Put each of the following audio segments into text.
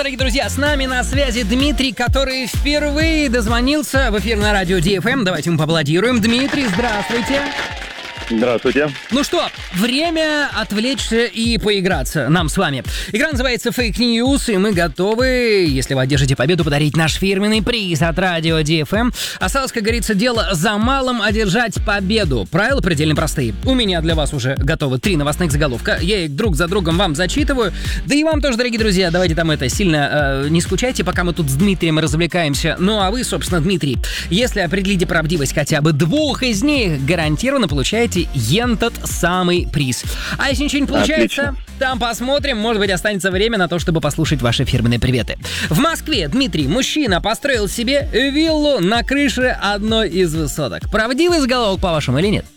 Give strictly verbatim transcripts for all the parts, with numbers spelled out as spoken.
дорогие друзья, с нами на связи Дмитрий, который впервые дозвонился в эфир на радио ди эф эм. Давайте ему поаплодируем. Дмитрий, здравствуйте. Здравствуйте. Ну что, время отвлечься и поиграться нам с вами. Игра называется Fake News, и мы готовы, если вы одержите победу, подарить наш фирменный приз от радио ди эф эм. Осталось, как говорится, дело за малым — одержать победу. Правила предельно простые. У меня для вас уже готовы три новостных заголовка. Я их друг за другом вам зачитываю. Да и вам тоже, дорогие друзья, давайте там это сильно э, не скучайте, пока мы тут с Дмитрием развлекаемся. Ну а вы, собственно, Дмитрий, если определите правдивость хотя бы двух из них, гарантированно получаете ентот самый приз. А если ничего не получается, отлично, там посмотрим, может быть, останется время на то, чтобы послушать ваши фирменные приветы. В Москве, Дмитрий, мужчина построил себе виллу на крыше одной из высоток. Правдивый заголовок, по-вашему, или нет?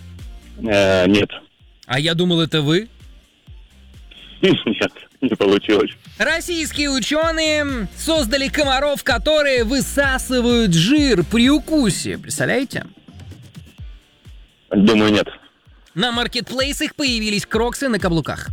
Э, нет. А я думал, это вы? Нет, не получилось. Российские ученые создали комаров, которые высасывают жир при укусе. Представляете? Думаю, нет. На маркетплейсах появились кроксы на каблуках.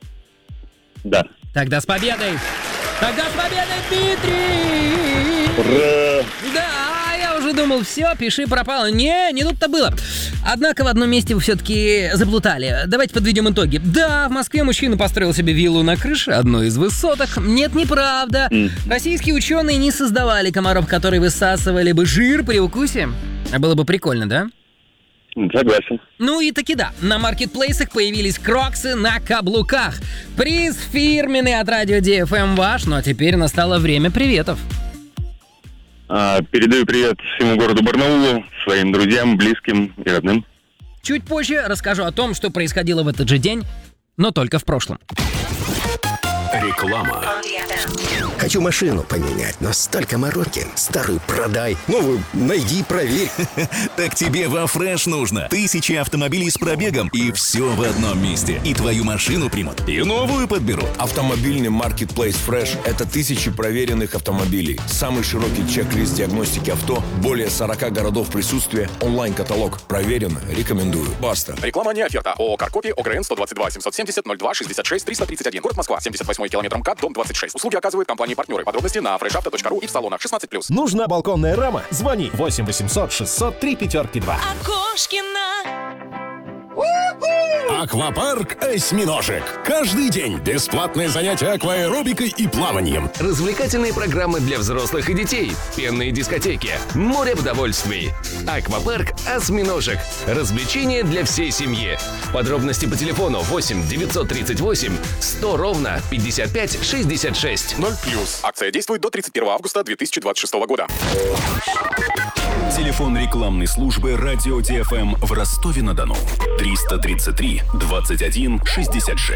Да. Тогда с победой! Тогда с победой, Дмитрий! Ура! Да, я уже думал, все, пиши пропало. Не, не тут-то было. Однако в одном месте вы все-таки заплутали. Давайте подведем итоги. Да, в Москве мужчина построил себе виллу на крыше одной из высоток. Нет, неправда. Mm. Российские ученые не создавали комаров, которые высасывали бы жир при укусе. А было бы прикольно, да? Согласен. Ну и таки да, на маркетплейсах появились кроксы на каблуках. Приз фирменный от радио ди эф эм ваш, ну а теперь настало время приветов. А, передаю привет всему городу Барнаулу, своим друзьям, близким и родным. Чуть позже расскажу о том, что происходило в этот же день, но только в прошлом. Реклама. Хочу машину поменять, но столько мороки. Старую продай, новую найди, проверь. Так тебе во Фреш нужно. Тысячи автомобилей с пробегом, и все в одном месте. И твою машину примут, и новую подберут. Автомобильный маркетплейс Fresh — это тысячи проверенных автомобилей. Самый широкий чек-лист диагностики авто, более сорока городов присутствия, онлайн-каталог. Проверено, рекомендую. Баста. Реклама не оферта. ООО «Каркопи», ОГРН сто двадцать два семьсот семьдесят ноль два шестьдесят шесть триста тридцать один. Город Москва. семьдесят восьмой километр МКАД, дом двадцать шесть. Услуги оказывают компании-партнеры. Подробности на фреш авто точка ру и в салонах шестнадцать плюс. Нужна балконная рама? Звони восемь восемьсот шестьсот три пятерки два. Окошкина. Аквапарк «Осьминожек». Каждый день бесплатные занятия акваэробикой и плаванием. Развлекательные программы для взрослых и детей. Пенные дискотеки. Море удовольствий. Аквапарк «Осьминожек». Развлечения для всей семьи. Подробности по телефону восемь девятьсот тридцать восемь сто ровно пятьдесят пять шестьдесят шесть. ноль плюс. Акция действует до тридцать первого августа две тысячи двадцать шестого года. Телефон рекламной службы радио ди эф эм в Ростове-на-Дону. триста тридцать три двадцать один шестьдесят шесть.